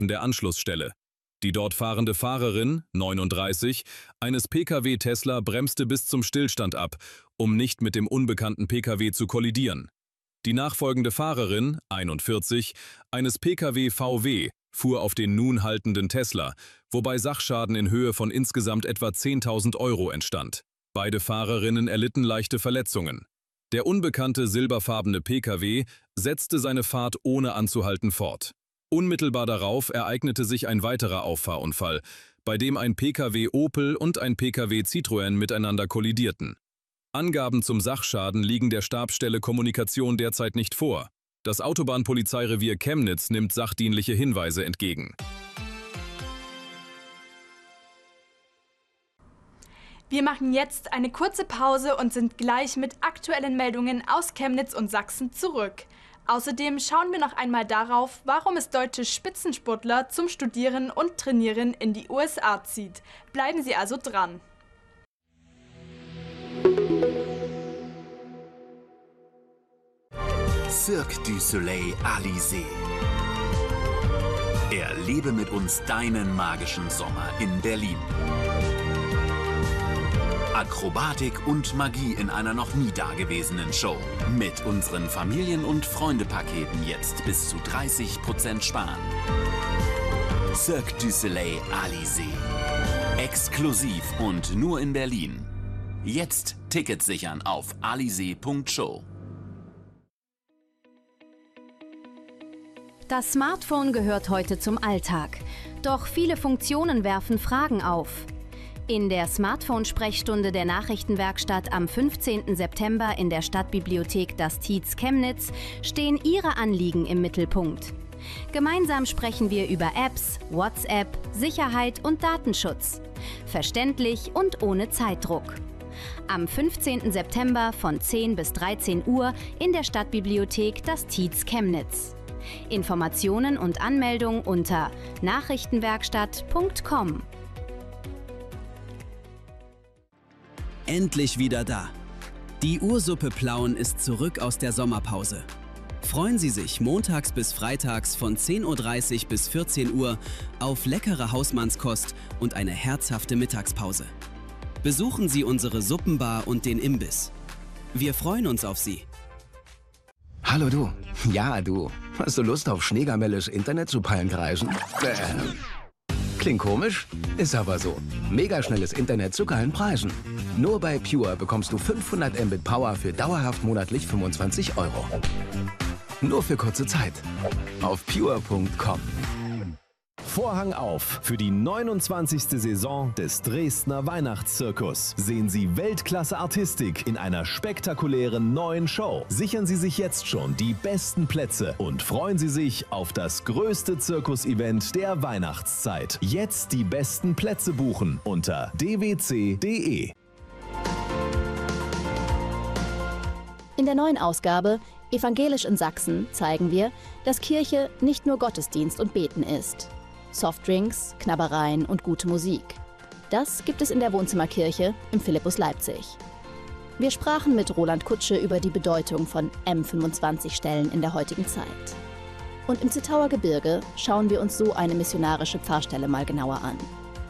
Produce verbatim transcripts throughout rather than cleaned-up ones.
der Anschlussstelle. Die dort fahrende Fahrerin, neununddreißig, eines Pkw Tesla bremste bis zum Stillstand ab, um nicht mit dem unbekannten Pkw zu kollidieren. Die nachfolgende Fahrerin, einundvierzig, eines Pkw V W, fuhr auf den nun haltenden Tesla, wobei Sachschaden in Höhe von insgesamt etwa zehntausend Euro entstand. Beide Fahrerinnen erlitten leichte Verletzungen. Der unbekannte silberfarbene Pkw setzte seine Fahrt ohne anzuhalten fort. Unmittelbar darauf ereignete sich ein weiterer Auffahrunfall, bei dem ein Pkw Opel und ein Pkw Citroën miteinander kollidierten. Angaben zum Sachschaden liegen der Stabsstelle Kommunikation derzeit nicht vor. Das Autobahnpolizeirevier Chemnitz nimmt sachdienliche Hinweise entgegen. Wir machen jetzt eine kurze Pause und sind gleich mit aktuellen Meldungen aus Chemnitz und Sachsen zurück. Außerdem schauen wir noch einmal darauf, warum es deutsche Spitzensportler zum Studieren und Trainieren in die U S A zieht. Bleiben Sie also dran. Cirque du Soleil Alizé. Erlebe mit uns deinen magischen Sommer in Berlin. Akrobatik und Magie in einer noch nie dagewesenen Show. Mit unseren Familien- und Freunde-Paketen jetzt bis zu dreißig Prozent sparen. Cirque du Soleil Alizé. Exklusiv und nur in Berlin. Jetzt Tickets sichern auf alizé punkt show. Das Smartphone gehört heute zum Alltag. Doch viele Funktionen werfen Fragen auf. In der Smartphone-Sprechstunde der Nachrichtenwerkstatt am fünfzehnten September in der Stadtbibliothek Das Tietz Chemnitz stehen Ihre Anliegen im Mittelpunkt. Gemeinsam sprechen wir über Apps, WhatsApp, Sicherheit und Datenschutz. Verständlich und ohne Zeitdruck. Am fünfzehnten September von zehn bis dreizehn Uhr in der Stadtbibliothek Das Tietz Chemnitz. Informationen und Anmeldung unter nachrichtenwerkstatt punkt com. Endlich wieder da. Die Ursuppe Plauen ist zurück aus der Sommerpause. Freuen Sie sich montags bis freitags von zehn Uhr dreißig bis vierzehn Uhr auf leckere Hausmannskost und eine herzhafte Mittagspause. Besuchen Sie unsere Suppenbar und den Imbiss. Wir freuen uns auf Sie. Hallo du. Ja, du. Hast du Lust auf schneegamelles Internet zu Pallenkreisen? Äh. Klingt komisch, ist aber so. Megaschnelles Internet zu geilen Preisen. Nur bei Pure bekommst du fünfhundert Mbit Power für dauerhaft monatlich fünfundzwanzig Euro. Nur für kurze Zeit. Auf pure punkt com. Vorhang auf für die neunundzwanzigste Saison des Dresdner Weihnachtszirkus. Sehen Sie Weltklasse-Artistik in einer spektakulären neuen Show. Sichern Sie sich jetzt schon die besten Plätze und freuen Sie sich auf das größte Zirkus-Event der Weihnachtszeit. Jetzt die besten Plätze buchen unter d w c punkt d e. In der neuen Ausgabe Evangelisch in Sachsen zeigen wir, dass Kirche nicht nur Gottesdienst und Beten ist. Softdrinks, Knabbereien und gute Musik. Das gibt es in der Wohnzimmerkirche im Philippus Leipzig. Wir sprachen mit Roland Kutsche über die Bedeutung von M fünfundzwanzig-Stellen in der heutigen Zeit. Und im Zittauer Gebirge schauen wir uns so eine missionarische Pfarrstelle mal genauer an.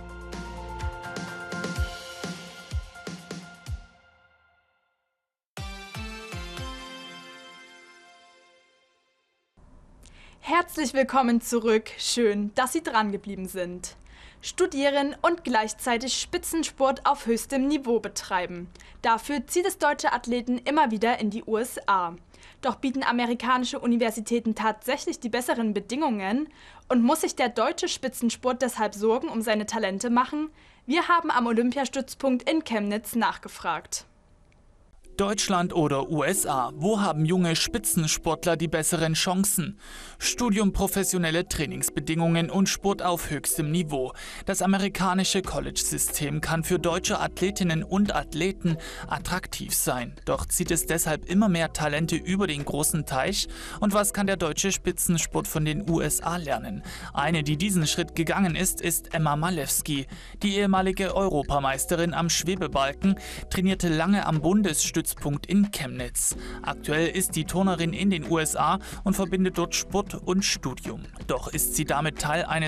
Herzlich willkommen zurück. Schön, dass Sie dran geblieben sind. Studieren und gleichzeitig Spitzensport auf höchstem Niveau betreiben. Dafür zieht es deutsche Athleten immer wieder in die U S A. Doch bieten amerikanische Universitäten tatsächlich die besseren Bedingungen? Und muss sich der deutsche Spitzensport deshalb Sorgen um seine Talente machen? Wir haben am Olympiastützpunkt in Chemnitz nachgefragt. Deutschland oder U S A, wo haben junge Spitzensportler die besseren Chancen? Studium, professionelle Trainingsbedingungen und Sport auf höchstem Niveau. Das amerikanische College-System kann für deutsche Athletinnen und Athleten attraktiv sein. Doch zieht es deshalb immer mehr Talente über den großen Teich? Und was kann der deutsche Spitzensport von den U S A lernen? Eine, die diesen Schritt gegangen ist, ist Emma Malewski. Die ehemalige Europameisterin am Schwebebalken trainierte lange am Bundesstützpunkt in Chemnitz. Aktuell ist die Turnerin in den U S A und verbindet dort Sport und Studium. Doch ist sie damit Teil eines